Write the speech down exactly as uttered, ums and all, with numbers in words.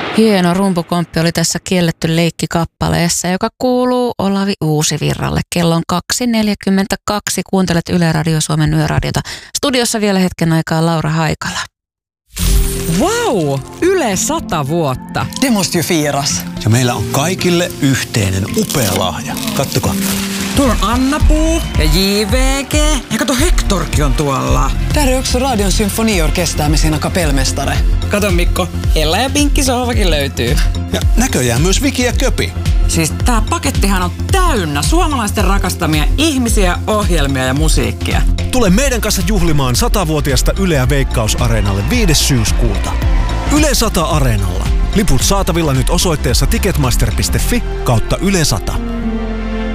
Hieno rumpukomppi oli tässä kielletty leikkikappaleessa, joka kuuluu Olavi Uusivirralle. Kello on kaksi neljäkymmentäkaksi. Kuuntelet Yle Radio Suomen yöradiota. Studiossa vielä hetken aikaa Laura Haikala. Wow! Yle sata vuotta. Det måste ju firas. Ja meillä on kaikille yhteinen upea lahja. Kattokaa. Tuolla on Anna-Puu ja J V G. Ja kato, Hektorkin on tuolla. Där är också Radion symfoniorkester med sina kapellmästare. Kato Mikko, Ella ja Pinkki sohvakin löytyy. Ja näköjään myös Viki ja Köpi. Siis tää pakettihan on täynnä suomalaisten rakastamia ihmisiä, ohjelmia ja musiikkia. Tule meidän kanssa juhlimaan satavuotiasta Yleä Veikkaus-areenalle viides syyskuuta. Yle sata Areenalla. Liput saatavilla nyt osoitteessa ticketmaster piste fi kautta Yle sata.